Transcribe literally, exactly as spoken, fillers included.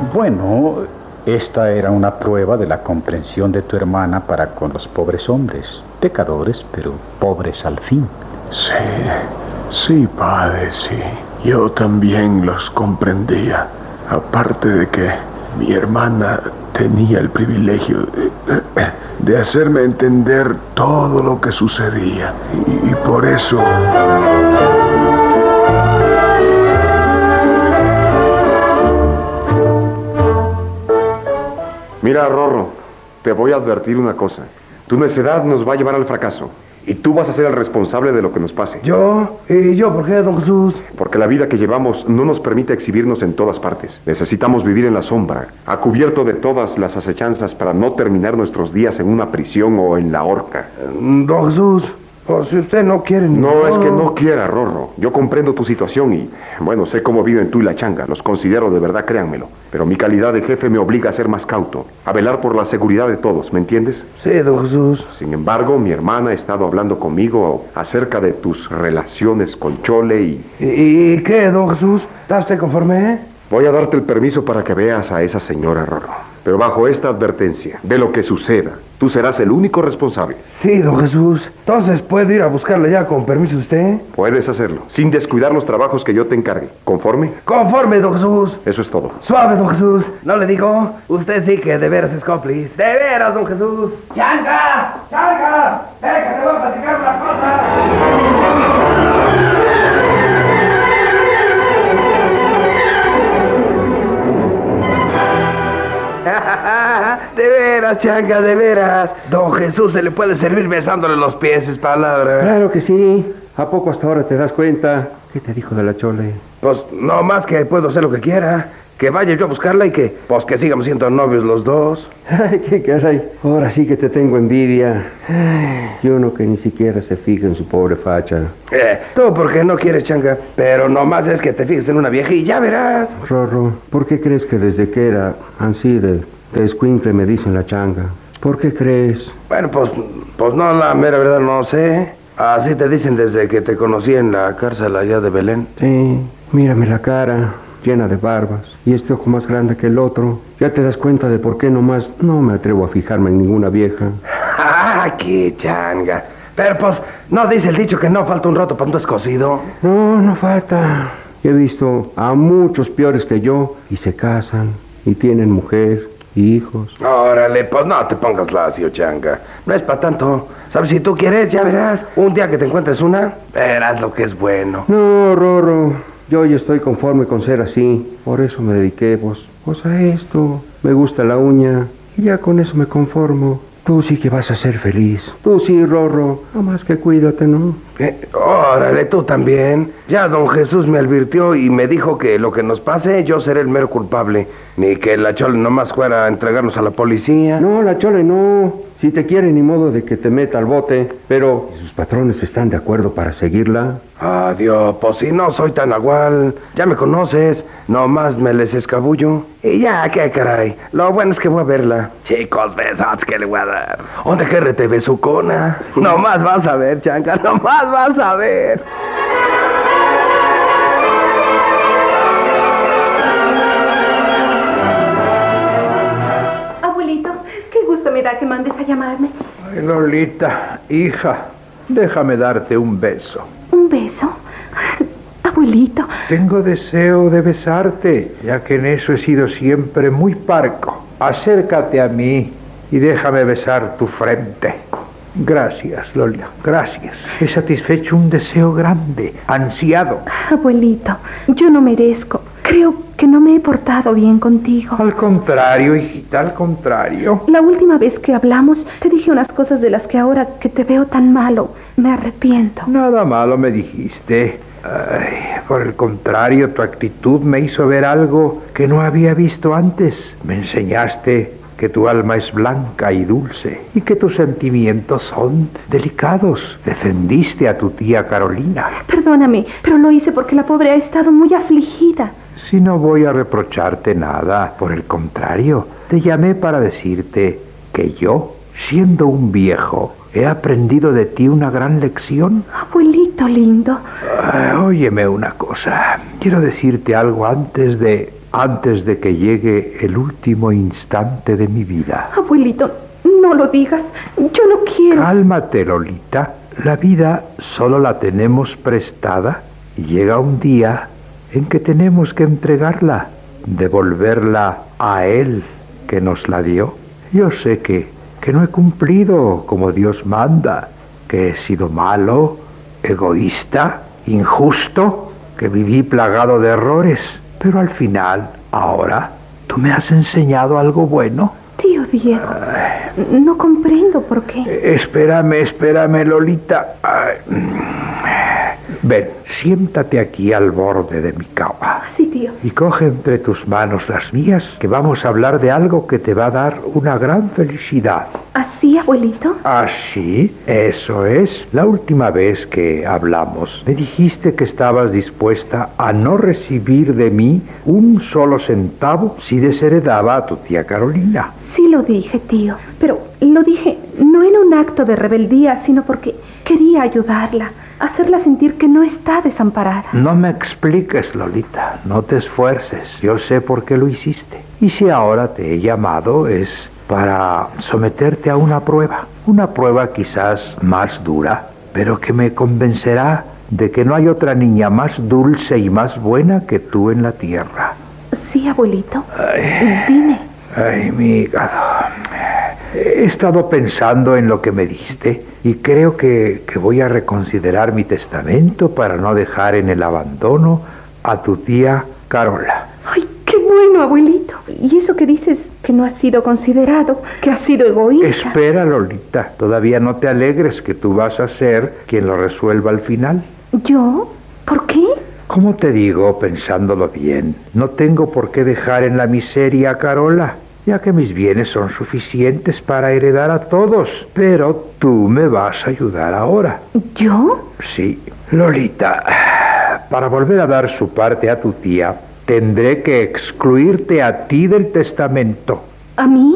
Bueno, esta era una prueba de la comprensión de tu hermana para con los pobres hombres. Pecadores, pero pobres al fin. Sí, sí, padre, sí. Yo también los comprendía. Aparte de que mi hermana tenía el privilegio de, de hacerme entender todo lo que sucedía. Y, y por eso... Mira, Rorro, te voy a advertir una cosa. Tu necedad nos va a llevar al fracaso. Y tú vas a ser el responsable de lo que nos pase. ¿Yo? ¿Y yo por qué, don Jesús? Porque la vida que llevamos no nos permite exhibirnos en todas partes. Necesitamos vivir en la sombra, a cubierto de todas las acechanzas para no terminar nuestros días en una prisión o en la horca. Don Jesús, pues si usted no quiere... No, no es que no quiera, Rorro. Yo comprendo tu situación y, bueno, sé cómo viven tú y la changa. Los considero de verdad, créanmelo. Pero mi calidad de jefe me obliga a ser más cauto, a velar por la seguridad de todos, ¿me entiendes? Sí, don Jesús. Sin embargo, mi hermana ha estado hablando conmigo acerca de tus relaciones con Chole y... ¿Y, y qué, don Jesús? ¿Está usted conforme, eh? Voy a darte el permiso para que veas a esa señora, Rorro. Pero bajo esta advertencia, de lo que suceda, tú serás el único responsable. Sí, don Jesús. Entonces, ¿puedo ir a buscarla ya con permiso de usted? Puedes hacerlo, sin descuidar los trabajos que yo te encargue. ¿Conforme? Conforme, don Jesús. Eso es todo. Suave, don Jesús. No le digo, usted sí que de veras es cómplice. De veras, don Jesús. ¡Changa! ¡Changa! ¡Ven que te voy a platicar una cosa! De veras, Changa, de veras. Don Jesús se le puede servir besándole los pies, es palabra. Claro que sí. ¿A poco hasta ahora te das cuenta? ¿Qué te dijo de la Chole? Pues no más que puedo hacer lo que quiera. Que vaya yo a buscarla y que, pues que sigamos siendo novios los dos. Ay, qué caray. Ahora sí que te tengo envidia. Ay, y uno que ni siquiera se fija en su pobre facha. Eh, tú porque no quieres, Changa. Pero nomás es que te fijes en una vieja y ya verás. Rorro, ¿por qué crees que desde que era así de, de escuincle me dicen la changa? ¿Por qué crees? Bueno, pues, pues no, la mera verdad no sé. Así te dicen desde que te conocí en la cárcel allá de Belén. Sí, mírame la cara, llena de barbas, y este ojo más grande que el otro. Ya te das cuenta de por qué nomás no me atrevo a fijarme en ninguna vieja. ¡Ah, qué changa! Pero pues, ¿no dice el dicho que no falta un roto para un descosido? No, no falta. He visto a muchos peores que yo, y se casan, y tienen mujer, y hijos. Órale, pues no te pongas lacio, Changa. No es para tanto. ¿Sabes? Si tú quieres, ya verás. Un día que te encuentres una, verás lo que es bueno. No, Rorro, yo ya estoy conforme con ser así. Por eso me dediqué, pues, pues a esto. Me gusta la uña, y ya con eso me conformo. Tú sí que vas a ser feliz. Tú sí, Rorro. Nada más que cuídate, ¿no? Eh, órale, tú también. Ya don Jesús me advirtió y me dijo que lo que nos pase, yo seré el mero culpable. Ni que la Chole nomás fuera a entregarnos a la policía. No, la Chole no. Si te quiere, ni modo de que te meta al bote. Pero sus patrones están de acuerdo para seguirla. Adiós, pues si no soy tan agual. Ya me conoces. Nomás me les escabullo. Y ya, qué caray. Lo bueno es que voy a verla. Chicos, besos que le voy a dar. ¿Dónde querrete, besucona? Nomás vas a ver, Changa. Nomás vas a ver. Abuelito, qué gusto me da que mandes a llamarme. Ay, Lolita, hija, déjame darte un beso. ¿Un beso? Abuelito. Tengo deseo de besarte, ya que en eso he sido siempre muy parco. Acércate a mí y déjame besar tu frente. Gracias, Lola, gracias. He satisfecho un deseo grande, ansiado. Abuelito, yo no merezco. Creo que no me he portado bien contigo. Al contrario, hijita, al contrario. La última vez que hablamos, te dije unas cosas de las que ahora que te veo tan malo, me arrepiento. Nada malo me dijiste. Ay, por el contrario, tu actitud me hizo ver algo que no había visto antes. Me enseñaste que tu alma es blanca y dulce y que tus sentimientos son delicados. Defendiste a tu tía Carolina. Perdóname, pero lo hice porque la pobre ha estado muy afligida. Si no voy a reprocharte nada, por el contrario, te llamé para decirte que yo, siendo un viejo, he aprendido de ti una gran lección. Abuelito lindo. Uh, óyeme una cosa. Quiero decirte algo antes de antes de que llegue el último instante de mi vida. Abuelito, no lo digas. Yo no quiero. Cálmate, Lolita. La vida solo la tenemos prestada y llega un día en que tenemos que entregarla, devolverla a Él que nos la dio. Yo sé que, que no he cumplido como Dios manda, que he sido malo, egoísta, injusto, que viví plagado de errores, pero al final, ahora, tú me has enseñado algo bueno. Tío Diego, no comprendo por qué. Espérame, espérame, Lolita. Ay. Ven, siéntate aquí al borde de mi cama. Sí, tío. Y coge entre tus manos las mías, que vamos a hablar de algo que te va a dar una gran felicidad. ¿Así, abuelito? ¿Así? Eso es. La última vez que hablamos, me dijiste que estabas dispuesta a no recibir de mí un solo centavo si desheredaba a tu tía Carolina. Sí lo dije, tío, pero lo dije no en un acto de rebeldía, sino porque quería ayudarla, hacerla sentir que no está desamparada. No me expliques, Lolita, no te esfuerces, yo sé por qué lo hiciste. Y si ahora te he llamado es para someterte a una prueba, una prueba quizás más dura, pero que me convencerá de que no hay otra niña más dulce y más buena que tú en la tierra. Sí, abuelito. Ay. Dime. Ay, mi hígado. He estado pensando en lo que me diste y creo que, que voy a reconsiderar mi testamento para no dejar en el abandono a tu tía Carola. ¡Ay, qué bueno, abuelito! Y eso que dices que no has sido considerado, que has sido egoísta. Espera, Lolita, todavía no te alegres que tú vas a ser quien lo resuelva al final. ¿Yo? ¿Por qué? Como te digo, pensándolo bien, no tengo por qué dejar en la miseria a Carola, ya que mis bienes son suficientes para heredar a todos, pero tú me vas a ayudar ahora. ¿Yo? Sí. Lolita, para volver a dar su parte a tu tía, tendré que excluirte a ti del testamento. ¿A mí?